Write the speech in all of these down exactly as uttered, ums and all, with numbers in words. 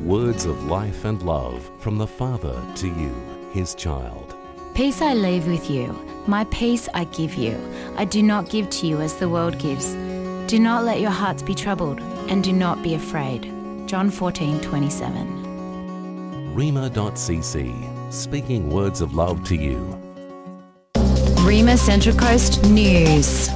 Words of life and love from the Father to you, his child. Peace I leave with you, my peace I give you. I do not give to you as the world gives. Do not let your hearts be troubled, and do not be afraid. John fourteen twenty-seven. Rhema dot c c, speaking words of love to you. Rhema Central Coast News.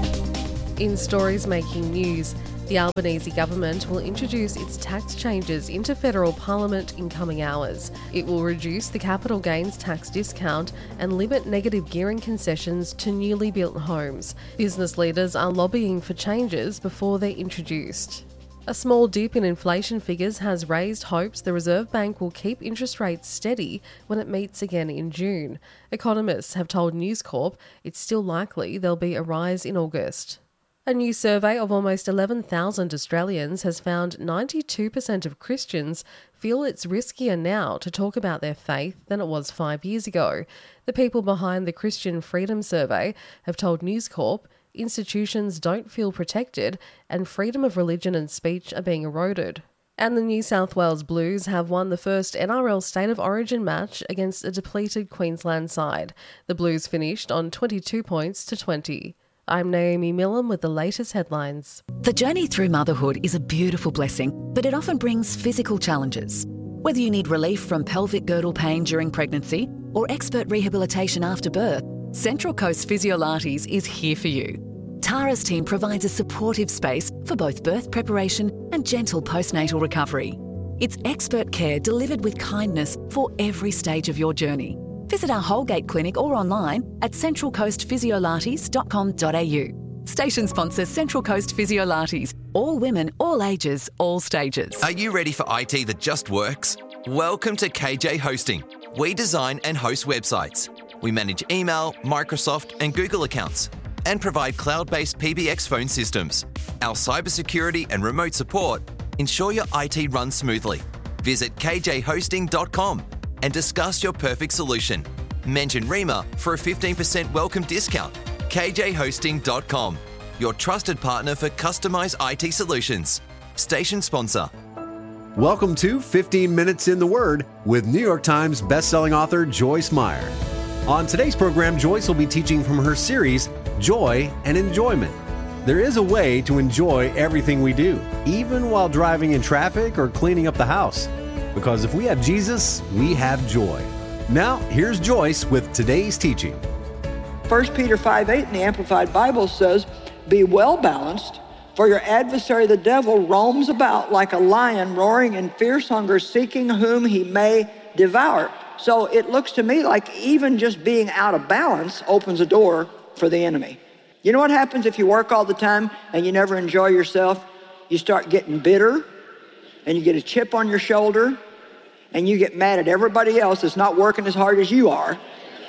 In stories making news, the Albanese government will introduce its tax changes into federal parliament in coming hours. It will reduce the capital gains tax discount and limit negative gearing concessions to newly built homes. Business leaders are lobbying for changes before they're introduced. A small dip in inflation figures has raised hopes the Reserve Bank will keep interest rates steady when it meets again in June. Economists have told News Corp it's still likely there'll be a rise in August. A new survey of almost eleven thousand Australians has found ninety-two percent of Christians feel it's riskier now to talk about their faith than it was five years ago. The people behind the Christian Freedom Survey have told News Corp institutions don't feel protected and freedom of religion and speech are being eroded. And the New South Wales Blues have won the first N R L State of Origin match against a depleted Queensland side. The Blues finished on twenty-two points to twenty. I'm Naomi Millam with the latest headlines. The journey through motherhood is a beautiful blessing, but it often brings physical challenges. Whether you need relief from pelvic girdle pain during pregnancy or expert rehabilitation after birth, Central Coast Physiolates is here for you. Tara's team provides a supportive space for both birth preparation and gentle postnatal recovery. It's expert care delivered with kindness for every stage of your journey. Visit our Holgate Clinic or online at central coast physiolates dot com dot a u. Station sponsor Central Coast Physiolates. All women, all ages, all stages. Are you ready for I T that just works? Welcome to K J Hosting. We design and host websites. We manage email, Microsoft and Google accounts and provide cloud-based P B X phone systems. Our cybersecurity and remote support ensure your I T runs smoothly. Visit k j hosting dot com and discuss your perfect solution. Mention Rhema for a fifteen percent welcome discount. k j hosting dot com, your trusted partner for customized I T solutions. Station sponsor. Welcome to fifteen minutes in the Word with New York Times bestselling author Joyce Meyer. On today's program, Joyce will be teaching from her series, Joy and Enjoyment. There is a way to enjoy everything we do, even while driving in traffic or cleaning up the house. Because if we have Jesus, we have joy. Now, here's Joyce with today's teaching. First Peter five eight in the Amplified Bible says, "Be well balanced, for your adversary the devil roams about like a lion roaring in fierce hunger, seeking whom he may devour." So it looks to me like even just being out of balance opens a door for the enemy. You know what happens if you work all the time and you never enjoy yourself? You start getting bitter, and you get a chip on your shoulder, and you get mad at everybody else that's not working as hard as you are.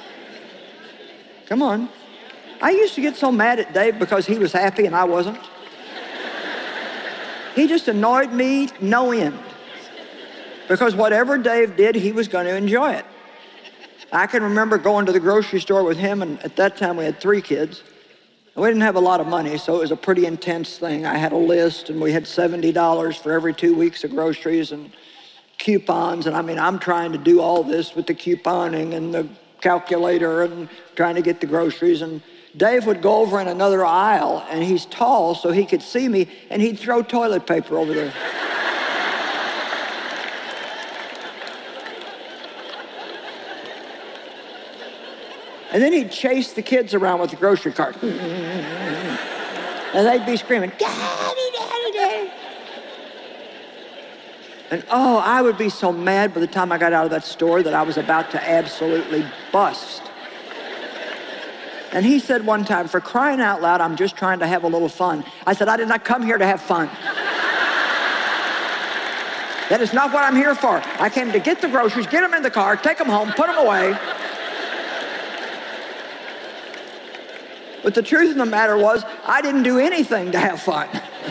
Come on. I used to get so mad at Dave because he was happy and I wasn't. He just annoyed me no end. Because whatever Dave did, he was going to enjoy it. I can remember going to the grocery store with him, and at that time we had three kids. We didn't have a lot of money, so it was a pretty intense thing. I had a list, and we had seventy dollars for every two weeks of groceries and coupons. And I mean, I'm trying to do all this with the couponing and the calculator and trying to get the groceries. And Dave would go over in another aisle, and he's tall, so he could see me, and he'd throw toilet paper over there. And then he'd chase the kids around with the grocery cart. And they'd be screaming, "Daddy, Daddy, Daddy." And oh, I would be so mad by the time I got out of that store that I was about to absolutely bust. And he said one time, "For crying out loud, I'm just trying to have a little fun." I said, "I did not come here to have fun. That is not what I'm here for. I came to get the groceries, get them in the car, take them home, put them away." But the truth of the matter was, I didn't do anything to have fun.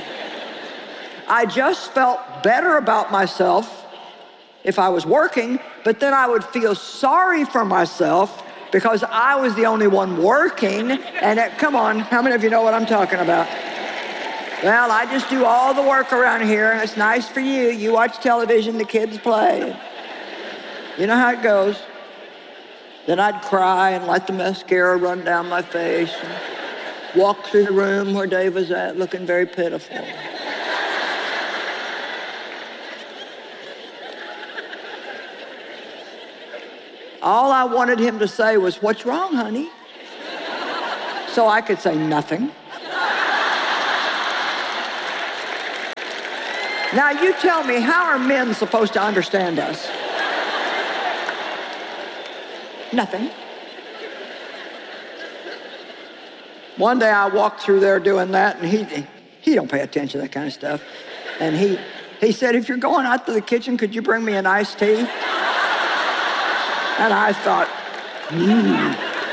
I just felt better about myself if I was working, but then I would feel sorry for myself because I was the only one working. And it, come on, how many of you know what I'm talking about? Well, I just do all the work around here, and it's nice for you. You watch television, the kids play. You know how it goes. Then I'd cry and let the mascara run down my face and walk through the room where Dave was at, looking very pitiful. All I wanted him to say was, "What's wrong, honey?" So I could say nothing. Now you tell me, how are men supposed to understand us? Nothing. One day I walked through there doing that, and he he don't pay attention to that kind of stuff. And he he said, "If you're going out to the kitchen, could you bring me an iced tea?" And I thought, hmm.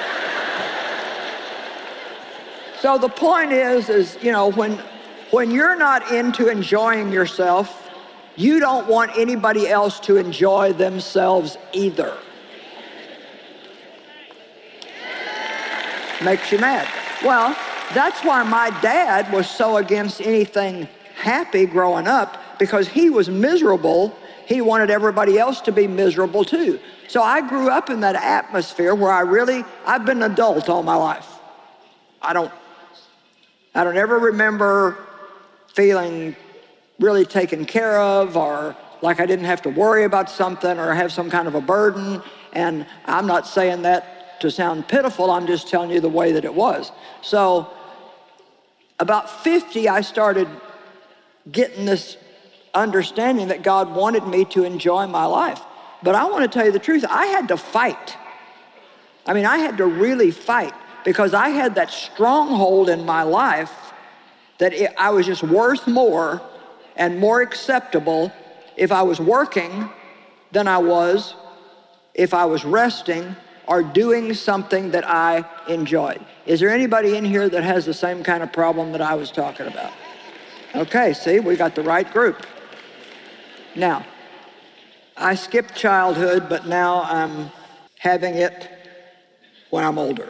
So the point is, is, you know, when, when you're not into enjoying yourself, you don't want anybody else to enjoy themselves either. Makes you mad. Well, that's why my dad was so against anything happy growing up, because he was miserable. He wanted everybody else to be miserable too. So I grew up in that atmosphere where I really, I've been an adult all my life. I don't, I don't ever remember feeling really taken care of, or like I didn't have to worry about something or have some kind of a burden. And I'm not saying that to sound pitiful, I'm just telling you the way that it was. So about fifty, I started getting this understanding that God wanted me to enjoy my life. But I want to tell you the truth, I had to fight. I mean, I had to really fight, because I had that stronghold in my life that it, I was just worth more and more acceptable if I was working than I was if I was resting or doing something that I enjoyed. Is there anybody in here that has the same kind of problem that I was talking about? Okay, see, we got the right group. Now, I skipped childhood, but now I'm having it when I'm older.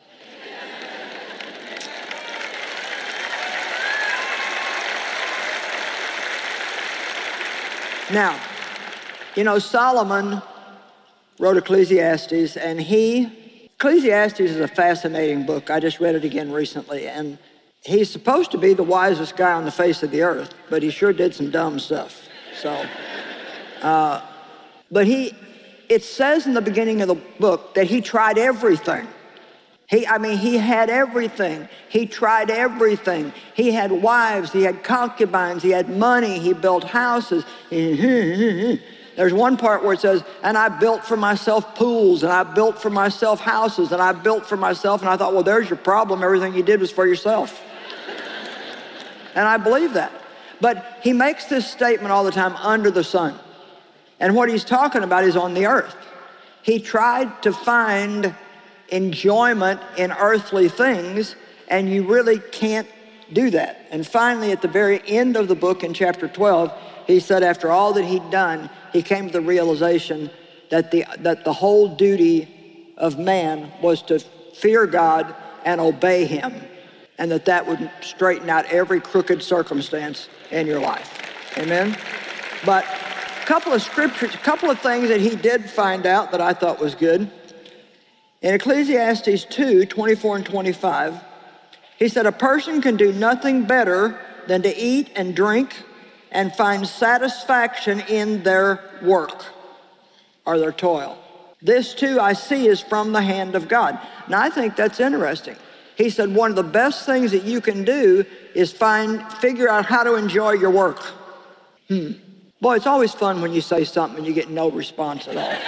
Now, you know, Solomon wrote Ecclesiastes, and he, Ecclesiastes is a fascinating book. I just read it again recently, and he's supposed to be the wisest guy on the face of the earth, but he sure did some dumb stuff. So, uh, but he, it says in the beginning of the book that he tried everything. He, I mean, he had everything. He tried everything. He had wives, he had concubines, he had money, he built houses. There's one part where it says, and I built for myself pools, and I built for myself houses, and I built for myself, and I thought, well, there's your problem. Everything you did was for yourself. And I believe that. But he makes this statement all the time, under the sun. And what he's talking about is on the earth. He tried to find enjoyment in earthly things, and you really can't do that. And finally, at the very end of the book in chapter twelve, he said after all that he'd done, he came to the realization that the, that the whole duty of man was to fear God and obey him, and that that would straighten out every crooked circumstance in your life. Amen? But a couple of scriptures, a couple of things that he did find out that I thought was good. In Ecclesiastes two, twenty-four and twenty-five, he said, a person can do nothing better than to eat and drink and find satisfaction in their work or their toil. This too I see is from the hand of God. Now I think that's interesting. He said one of the best things that you can do is find, figure out how to enjoy your work. Hmm. Boy, it's always fun when you say something and you get no response at all.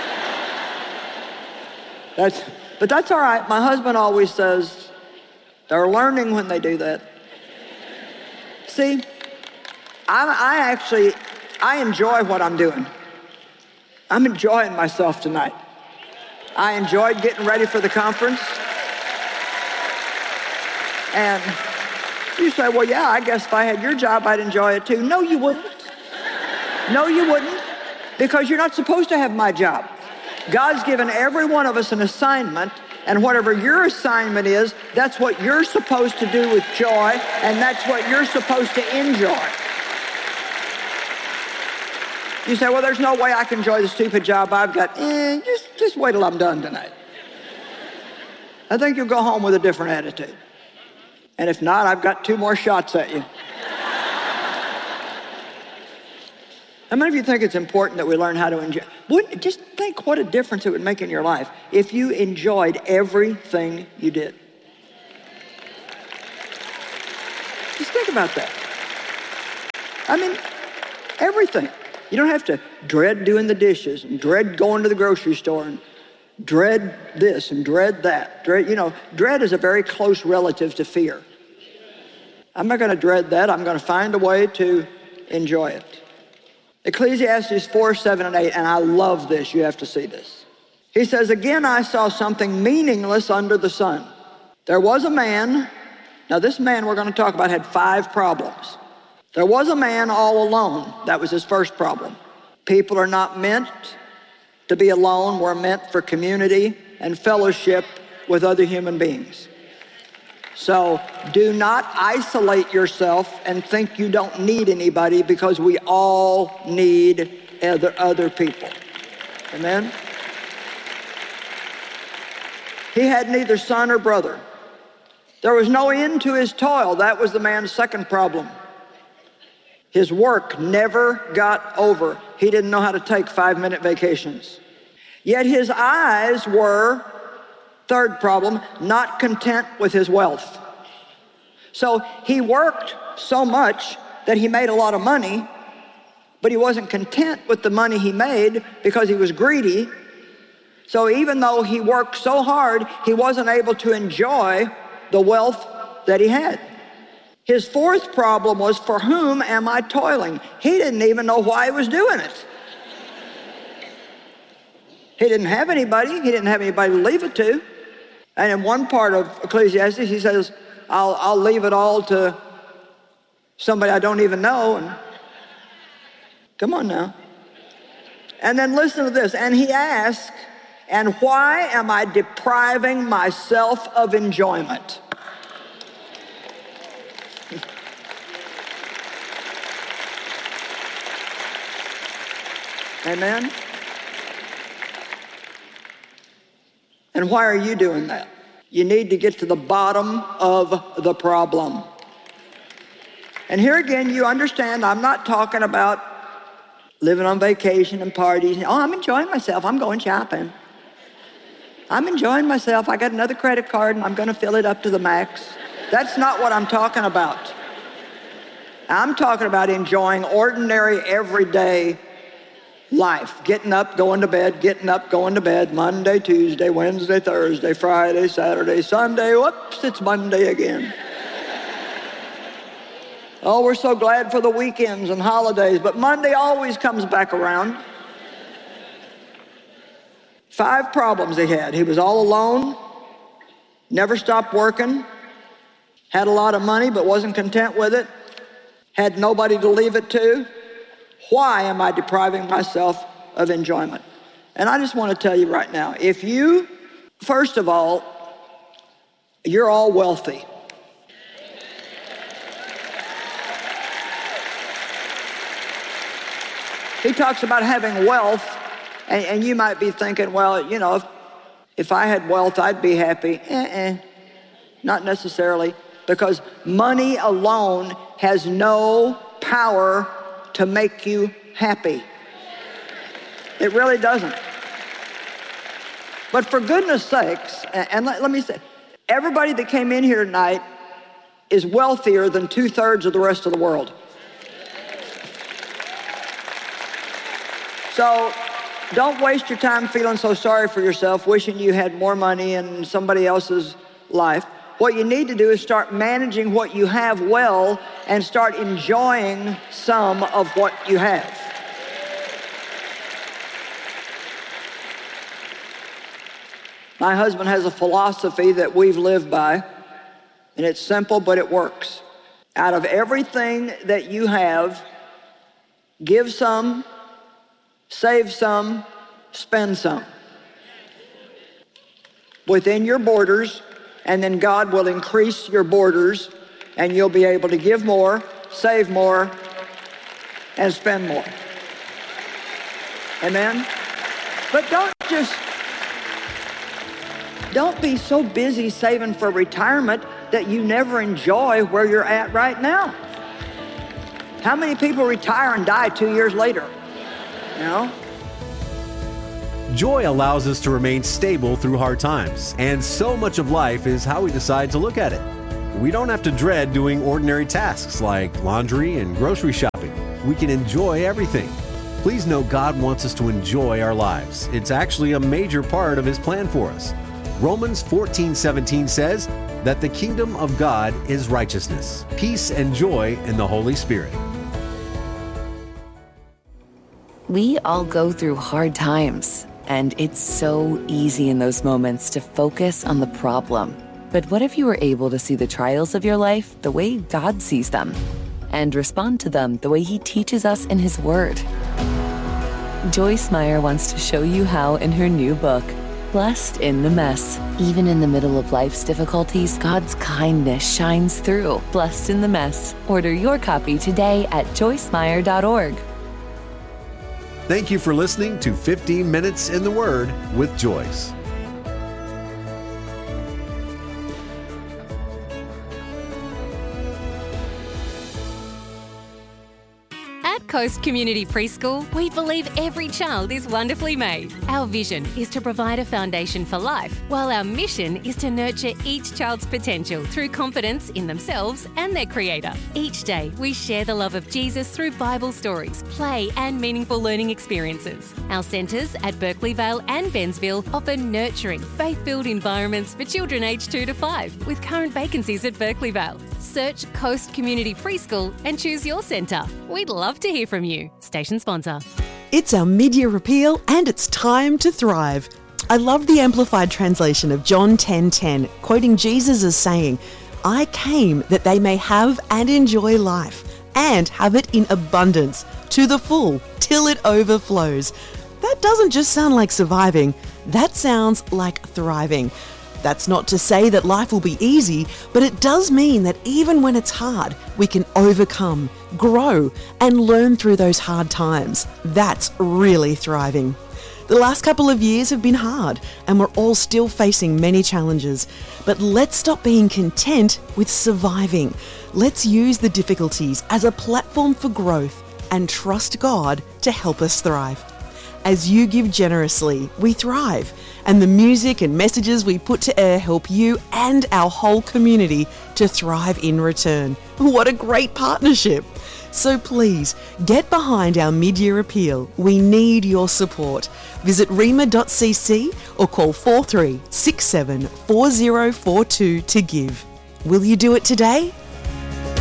That's, but that's all right. My husband always says, they're learning when they do that. See, I, I actually, I enjoy what I'm doing. I'm enjoying myself tonight. I enjoyed getting ready for the conference. And you say, well, yeah, I guess if I had your job, I'd enjoy it too. No, you wouldn't. No, you wouldn't, because you're not supposed to have my job. God's given every one of us an assignment, And whatever your assignment is, that's what you're supposed to do with joy, and that's what you're supposed to enjoy. You say, well, there's no way I can enjoy the stupid job I've got. Eh, just, just wait till I'm done tonight. I think you'll go home with a different attitude. And if not, I've got two more shots at you. How many of you think it's important that we learn how to enjoy? Wouldn't, just think what a difference it would make in your life if you enjoyed everything you did. Just think about that. I mean, everything. You don't have to dread doing the dishes and dread going to the grocery store and dread this and dread that. Dread, you know, dread is a very close relative to fear. I'm not going to dread that. I'm going to find a way to enjoy it. Ecclesiastes four, seven, and eight, and I love this. You have to see this. He says, again, I saw something meaningless under the sun. There was a man. Now, this man we're going to talk about had five problems. There was a man all alone. That was his first problem. People are not meant to be alone. We're meant for community and fellowship with other human beings. So do not isolate yourself and think you don't need anybody, because we all need other, other people. Amen? He had neither son or brother. There was no end to his toil. That was the man's second problem. His work never got over. He didn't know how to take five-minute vacations. Yet his eyes were, third problem, not content with his wealth. So he worked so much that he made a lot of money, but he wasn't content with the money he made because he was greedy. So even though he worked so hard, he wasn't able to enjoy the wealth that he had. His fourth problem was, for whom am I toiling? He didn't even know why he was doing it. He didn't have anybody. He didn't have anybody to leave it to. And in one part of Ecclesiastes, he says, I'll, I'll leave it all to somebody I don't even know. And come on now. And then listen to this. And he asked, and why am I depriving myself of enjoyment? Amen? And why are you doing that? You need to get to the bottom of the problem. And here again, you understand, I'm not talking about living on vacation and parties. Oh, I'm enjoying myself. I'm going shopping. I'm enjoying myself. I got another credit card and I'm going to fill it up to the max. That's not what I'm talking about. I'm talking about enjoying ordinary, everyday life. Getting up, going to bed, getting up, going to bed, Monday, Tuesday, Wednesday, Thursday, Friday, Saturday, Sunday. Whoops, it's Monday again. Oh, we're so glad for the weekends and holidays, but Monday always comes back around. Five problems he had. He was all alone, never stopped working, had a lot of money but wasn't content with it, had nobody to leave it to. Why am I depriving myself of enjoyment? And I just want to tell you right now, if you, first of all, you're all wealthy. He talks about having wealth, and, and you might be thinking, well, you know, if, if I had wealth, I'd be happy. Eh-eh, not necessarily, because money alone has no power to make you happy. It really doesn't. But for goodness sakes, and let, let me say, everybody that came in here tonight is wealthier than two-thirds of the rest of the world. So don't waste your time feeling so sorry for yourself, wishing you had more money in somebody else's life. What you need to do is start managing what you have well and start enjoying some of what you have. My husband has a philosophy that we've lived by, and it's simple, but it works. Out of everything that you have, give some, save some, spend some. within your borders, and then God will increase your borders, and you'll be able to give more, save more, and spend more. Amen? But don't just, don't be so busy saving for retirement that you never enjoy where you're at right now. How many people retire and die two years later? You know? Joy allows us to remain stable through hard times, and so much of life is how we decide to look at it. We don't have to dread doing ordinary tasks like laundry and grocery shopping. We can enjoy everything. Please know God wants us to enjoy our lives. It's actually a major part of His plan for us. Romans fourteen seventeen says that the kingdom of God is righteousness, peace, and joy in the Holy Spirit. We all go through hard times, and it's so easy in those moments to focus on the problem. But what if you were able to see the trials of your life the way God sees them, and respond to them the way He teaches us in His Word? Joyce Meyer wants to show you how in her new book, Blessed in the Mess. Even in the middle of life's difficulties, God's kindness shines through. Blessed in the Mess. Order your copy today at joyce meyer dot org. Thank you for listening to fifteen minutes in the Word with Joyce. At Coast Community Preschool, we believe every child is wonderfully made. Our vision is to provide a foundation for life, while our mission is to nurture each child's potential through confidence in themselves and their Creator. Each day, we share the love of Jesus through Bible stories, play, and meaningful learning experiences. Our centres at Berkeley Vale and Bensville offer nurturing, faith-filled environments for children aged two to five, with current vacancies at Berkeley Vale. Search Coast Community Preschool and choose your centre. We'd love to hear from you. Station sponsor. It's our mid-year appeal and it's time to thrive. I love the amplified translation of John ten ten, quoting Jesus as saying, "I came that they may have and enjoy life, and have it in abundance, to the full, till it overflows." That doesn't just sound like surviving, that sounds like thriving. That's not to say that life will be easy, but it does mean that even when it's hard, we can overcome, grow, and learn through those hard times. That's really thriving. The last couple of years have been hard, and we're all still facing many challenges. But let's stop being content with surviving. Let's use the difficulties as a platform for growth and trust God to help us thrive. As you give generously, we thrive, and the music and messages we put to air help you and our whole community to thrive in return. What a great partnership! So please, get behind our mid-year appeal. We need your support. Visit rema dot c c or call four three six seven four zero four two to give. Will you do it today?